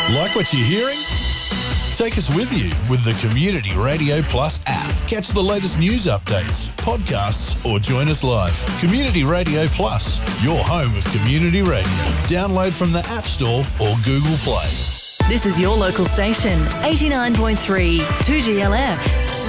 Like what you're hearing? Take us with you with the Community Radio Plus app. Catch the latest news updates, podcasts, or join us live. Community Radio Plus, your home of community radio. Download from the App Store or Google Play. This is your local station, 89.3 2GLF.